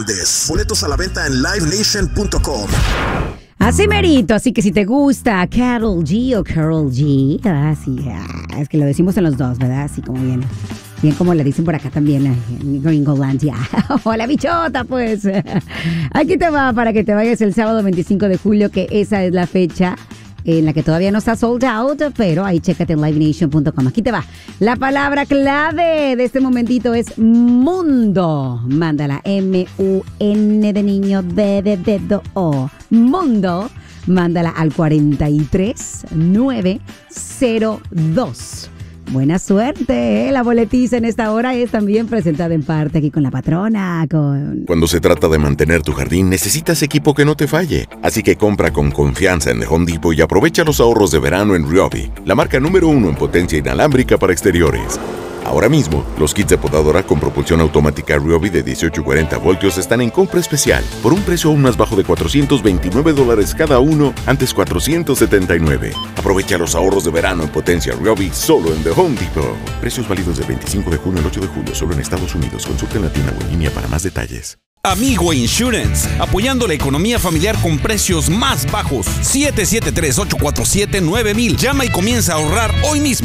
Boletos a la venta en livenation.com. Así merito, así que si te gusta Karol G o Karol G, es que lo decimos en los dos, ¿verdad? Así como bien como le dicen por acá también en Gringolandia. Hola, bichota, pues. Aquí te va para que te vayas el sábado 25 de julio, que esa es la fecha en la que todavía no está sold out, pero ahí chécate en livenation.com. Aquí te va. La palabra clave de este momentito es mundo. Mándala, M-U-N de niño, D de dedo, O. Mundo. Mándala al 43902. Buena suerte, ¿eh? La boletiza en esta hora es también presentada en parte aquí con la patrona. Cuando se trata de mantener tu jardín, necesitas equipo que no te falle. Así que compra con confianza en The Home Depot y aprovecha los ahorros de verano en Ryobi, la marca número 1 en potencia inalámbrica para exteriores. Ahora mismo, los kits de podadora con propulsión automática Ryobi de 18 y 40 voltios están en compra especial por un precio aún más bajo de $429 cada uno, antes $479. Aprovecha los ahorros de verano en potencia Ryobi solo en The Home Depot. Precios válidos del 25 de junio al 8 de julio solo en Estados Unidos. Consulta en la tienda o en línea para más detalles. Amigo Insurance, apoyando la economía familiar con precios más bajos. 773-847-9000. Llama y comienza a ahorrar hoy mismo.